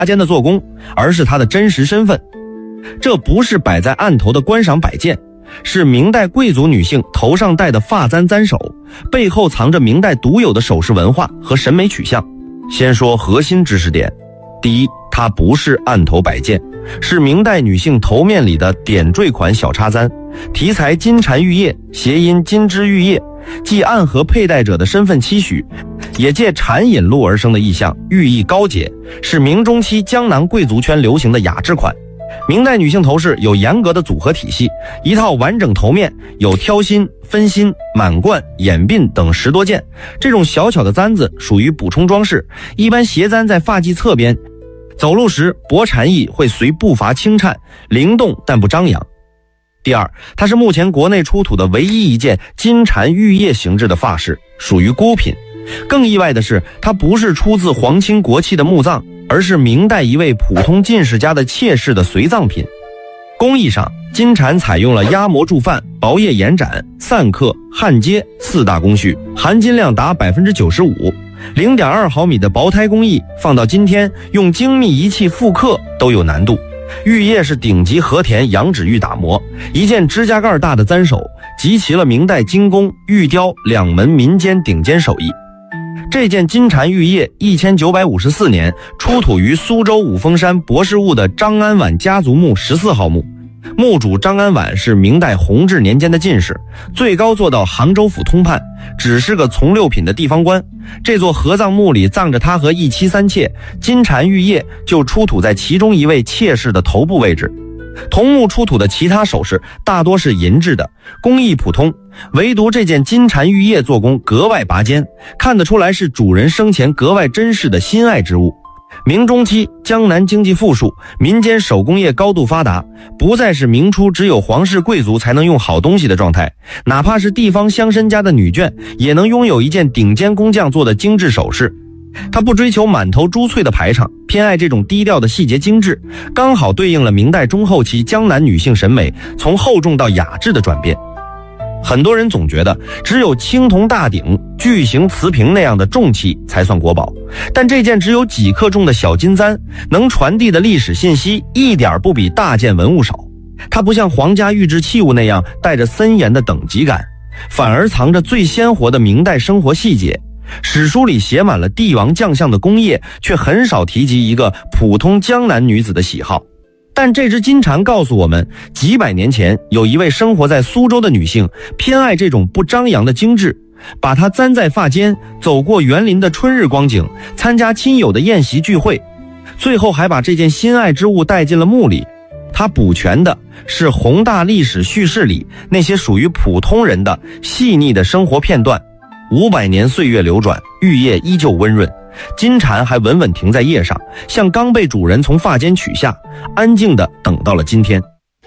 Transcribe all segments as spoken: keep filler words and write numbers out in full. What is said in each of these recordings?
间的做工，而是她的真实身份。这不是摆在案头的观赏摆件，是明代贵族女性头上戴的发簪簪首，背后藏着明代独有的首饰文化和审美取向。先说核心知识点，第一，它不是案头摆件，是明代女性头面里的点缀款小插簪，题材金蝉玉叶，谐音金枝玉叶，既暗合佩戴者的身份期许，也借蝉引路而生的意象，寓意高洁，是明中期江南贵族圈流行的雅致款。明代女性头饰有严格的组合体系，一套完整头面有挑心、分心、满贯、眼鬓等十多件，这种小巧的簪子属于补充装饰，一般斜簪在发髻侧边，走路时薄蝉翼会随步伐轻颤，灵动但不张扬。第二，它是目前国内出土的唯一一件金蝉玉叶形制的发饰，属于孤品。更意外的是，它不是出自皇亲国戚的墓葬，而是明代一位普通进士家的妾室的随葬品。工艺上，金蝉采用了压模铸范、薄叶延展、散刻、焊接四大工序，含金量达 百分之九十五。零点二毫米的薄胎工艺放到今天，用精密仪器复刻都有难度。玉叶是顶级和田羊脂玉打磨，一件指甲盖大的簪首，集齐了明代金工、玉雕两门民间顶尖手艺。这件金蝉玉叶一千九百五十四年出土于苏州五峰山博士坞的张安婉家族墓十四号墓，墓主张安婉是明代弘治年间的进士，最高做到杭州府通判，只是个从六品的地方官。这座合葬墓里葬着他和一妻三妾，金蝉玉叶就出土在其中一位妾室的头部位置。同墓出土的其他首饰大多是银制的，工艺普通，唯独这件金蝉玉叶做工格外拔尖，看得出来是主人生前格外珍视的心爱之物。明中期，江南经济富庶，民间手工业高度发达，不再是明初只有皇室贵族才能用好东西的状态，哪怕是地方乡绅家的女眷也能拥有一件顶尖工匠做的精致首饰。他不追求满头珠翠的排场，偏爱这种低调的细节精致，刚好对应了明代中后期江南女性审美从厚重到雅致的转变。很多人总觉得只有青铜大鼎、巨型瓷瓶那样的重器才算国宝，但这件只有几克重的小金簪能传递的历史信息一点不比大件文物少。它不像皇家御制器物那样带着森严的等级感，反而藏着最鲜活的明代生活细节。史书里写满了帝王将相的功业，却很少提及一个普通江南女子的喜好。但这只金蝉告诉我们，几百年前有一位生活在苏州的女性偏爱这种不张扬的精致，把它簪在发间，走过园林的春日光景，参加亲友的宴席聚会，最后还把这件心爱之物带进了墓里。它补全的是宏大历史叙事里那些属于普通人的细腻的生活片段。五百年岁月流转，玉叶依旧温润，金蝉还稳稳停在叶上，像刚被主人从发间取下，安静地等到了今天。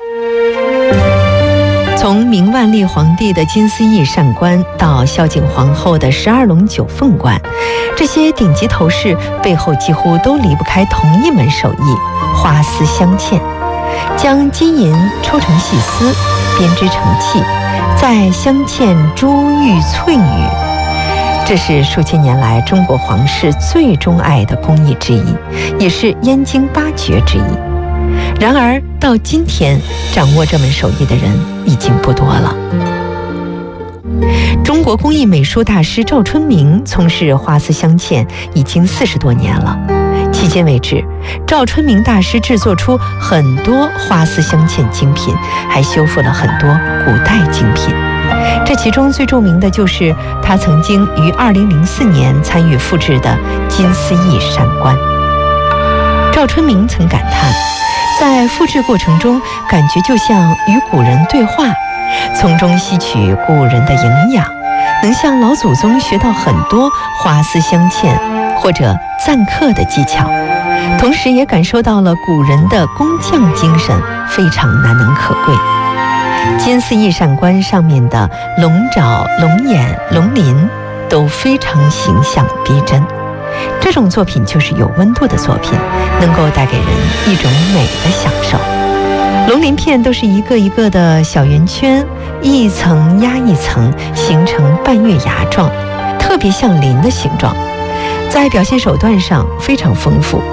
从明万历皇帝的金丝翼扇冠到孝景皇后的十二龙九凤冠，这些顶级头饰背后几乎都离不开同一门手艺——花丝镶嵌。将金银抽成细丝，编织成器，再镶嵌珠玉翠羽。这是数千年来中国皇室最钟爱的工艺之一，也是燕京八绝之一。然而到今天，掌握这门手艺的人已经不多了。中国工艺美术大师赵春明从事花丝镶嵌已经四十多年了，迄今为止，赵春明大师制作出很多花丝镶嵌精品，还修复了很多古代精品。这其中最著名的就是他曾经于二零零四年参与复制的金丝翼扇冠。赵春明曾感叹，在复制过程中，感觉就像与古人对话，从中吸取古人的营养，能向老祖宗学到很多花丝镶嵌或者錾刻的技巧，同时也感受到了古人的工匠精神，非常难能可贵。金丝翼扇冠上面的龙爪、龙眼、龙鳞都非常形象逼真，这种作品就是有温度的作品，能够带给人一种美的享受。龙鳞片都是一个一个的小圆圈，一层压一层，形成半月牙状，特别像鳞的形状。在表现手段上非常丰富，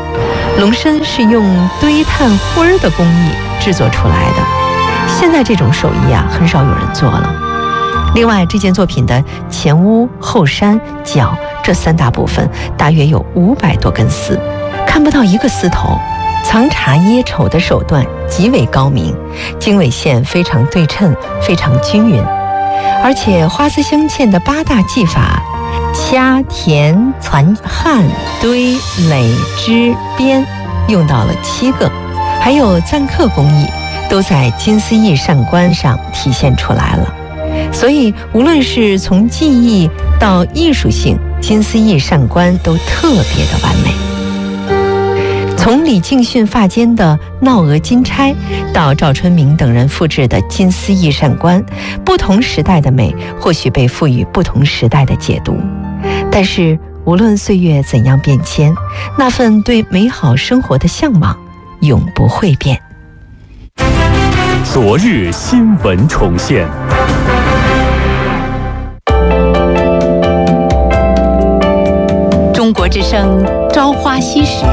龙身是用堆炭灰儿的工艺制作出来的，现在这种手艺啊很少有人做了。另外，这件作品的前屋、后山、角这三大部分大约有五百多根丝，看不到一个丝头，藏茶掖丑的手段极为高明，经纬线非常对称，非常均匀。而且花丝镶嵌的八大技法，掐、填、攒、焊、堆、垒、织、编，用到了七个，还有錾刻工艺，都在金丝翼扇冠上体现出来了。所以无论是从技艺到艺术性，金丝翼扇冠都特别的完美。从李敬训发间的闹额金钗，到赵春明等人复制的金丝翼扇冠，不同时代的美或许被赋予不同时代的解读，但是无论岁月怎样变迁，那份对美好生活的向往永不会变。 昨日新闻重现。 中国之声朝花夕拾，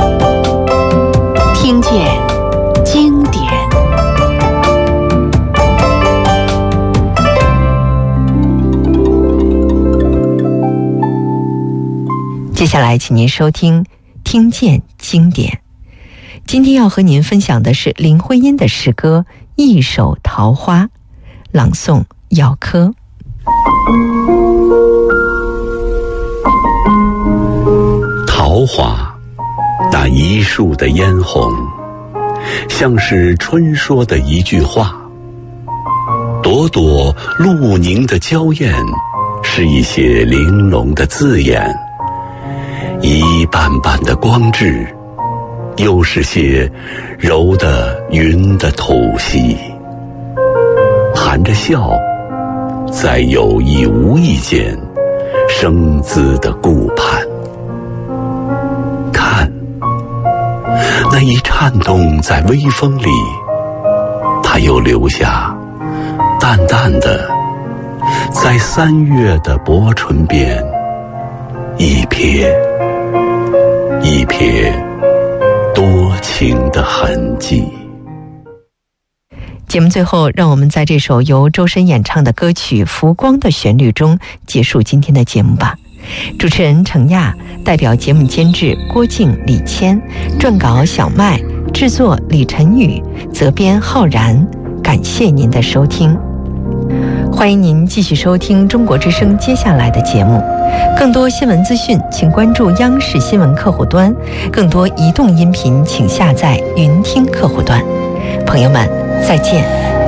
听见经典。 接下来请您收听听见经典。今天要和您分享的是林徽因的诗歌《一手桃花》，朗诵姚科。 桃花，那一树的嫣红，像是春说的一句话；朵朵露凝的娇艳，是一些玲珑的字眼；一瓣瓣的光致，又是些柔的云的吐息。含着笑，在有意无意间生姿的顾盼。看，那一颤动在微风里，它又留下淡淡的，在三月的薄唇边一瞥一瞥多情的痕迹。 节目最后，让我们在这首由周深演唱的歌曲《浮光》的旋律中结束今天的节目吧。主持人程亚，代表节目监制郭静、李谦，撰稿小麦，制作李晨宇，责编浩然。感谢您的收听，欢迎您继续收听中国之声接下来的节目。更多新闻资讯请关注央视新闻客户端，更多移动音频请下载云听客户端。朋友们，再见。